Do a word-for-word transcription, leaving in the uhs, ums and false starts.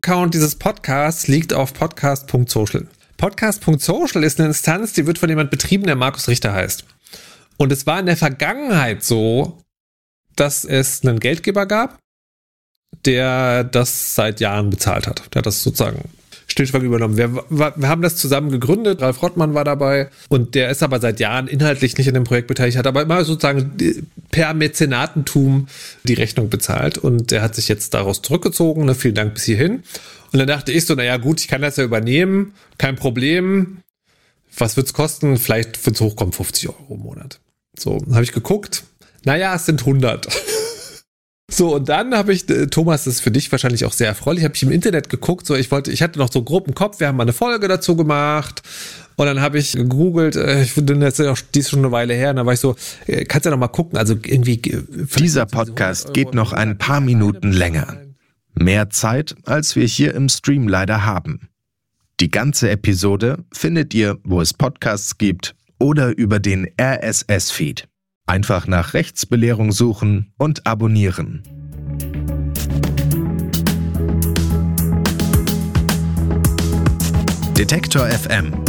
Account dieses Podcasts liegt auf podcast Punkt social. podcast Punkt social ist eine Instanz, die wird von jemand betrieben, der Markus Richter heißt. Und es war in der Vergangenheit so, dass es einen Geldgeber gab, der das seit Jahren bezahlt hat. Der hat das sozusagen stillschweigend übernommen. Wir, wir haben das zusammen gegründet, Ralf Rottmann war dabei und der ist aber seit Jahren inhaltlich nicht in dem Projekt beteiligt, hat aber immer sozusagen per Mäzenatentum die Rechnung bezahlt und der hat sich jetzt daraus zurückgezogen. Ne, vielen Dank bis hierhin. Und dann dachte ich so, naja gut, ich kann das ja übernehmen, kein Problem. Was wird's kosten? Vielleicht, wenn es hochkommt, fünfzig Euro im Monat. So, habe ich geguckt. Naja, es sind hundert. So, und dann habe ich, Thomas, das ist für dich wahrscheinlich auch sehr erfreulich, habe ich im Internet geguckt, so ich wollte, ich hatte noch so grob im Kopf, wir haben mal eine Folge dazu gemacht und dann habe ich gegoogelt, ich finde, das ist ja auch dies schon eine Weile her, und dann war ich so, kannst ja noch mal gucken, also irgendwie... Dieser Podcast geht noch ein paar Minuten länger. Mehr Zeit, als wir hier im Stream leider haben. Die ganze Episode findet ihr, wo es Podcasts gibt oder über den R S S-Feed. Einfach nach Rechtsbelehrung suchen und abonnieren. Detektor F M.